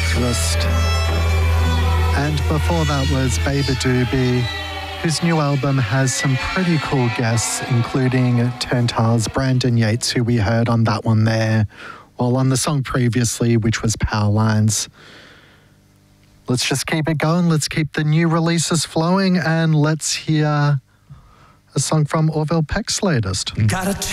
Trust. And before that was Baby Doobie, whose new album has some pretty cool guests, including Turntile's Brandon Yates, who we heard on that one there, while on the song previously, which was Power Lines. Let's just keep it going. Let's keep the new releases flowing, and let's hear a song from Orville Peck's latest. Got a